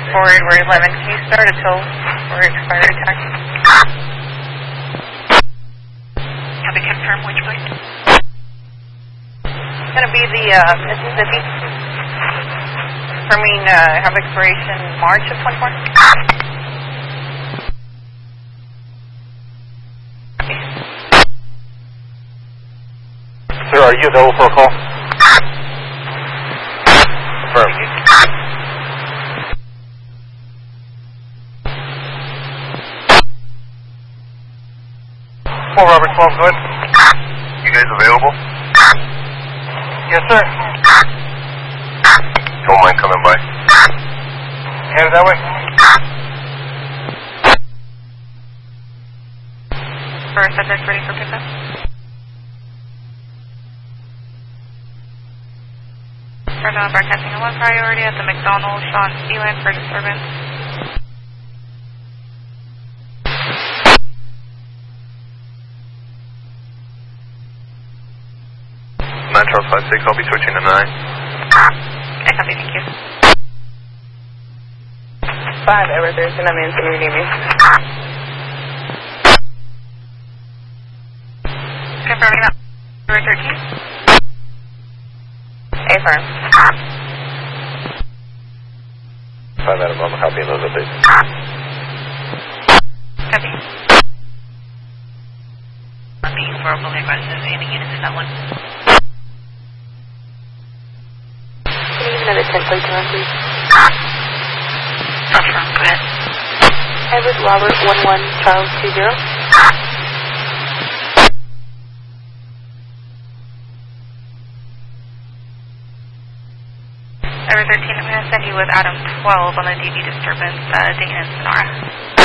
forward, we're 11. Can you start a tow for expired time? Have it confirm which point? It's going to be the Mississippi. Confirming have expiration March of 24. Sir, are you available for a call? Confirm. 4 Robert 12, go ahead. You guys available? Yes, sir. Don't mind coming by. Headed that way. First subject ready for pickup. Fresno broadcasting a 1 priority at the McDonald's Sean Sealand for disturbance. Metro 56, I'll be switching to 9. Okay, copy, thank you. 5 Edward Thurston, I'm in, so you need me. Confirming that. Edward 13. Affirm. 5 Adam, I'm copying those updates. Copy. I'm being for open aggressive. Any units in that one? Can you use another 10 plate to run, please? Affirm, go ahead. Edward Robert 11 Charles 20. Edward 13, I'm going to send you with Adam 12 on the DV disturbance, Dayton and Sonora.